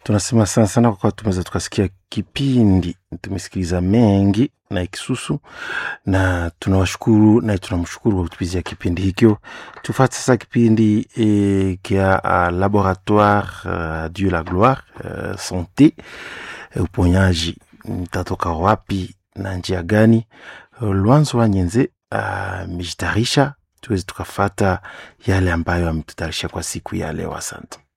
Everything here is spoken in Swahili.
Tunasema sana sana kwa tumeweza tukasikia kipindi, tumesikiliza mengi na ikisusu, na tunawashukuru na tunamshukuru kwa kutupizia kipindi hikyo. Tufate sasa kipindi kia laboratoire Dieu la gloire, santé, uponyaji mtatoka wapi na njia gani. Luanzo wa Nyenze amejitayarisha, tuweze tukafata yale ambayo ametutayarisha kwa siku ya leo. Asante.